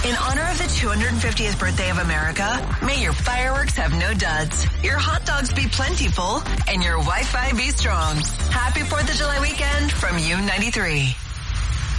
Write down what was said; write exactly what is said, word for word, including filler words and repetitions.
In honor of the two hundred fiftieth birthday of America, may your fireworks have no duds, your hot dogs be plentiful, and your Wi-Fi be strong. Happy fourth of July weekend from U ninety-three.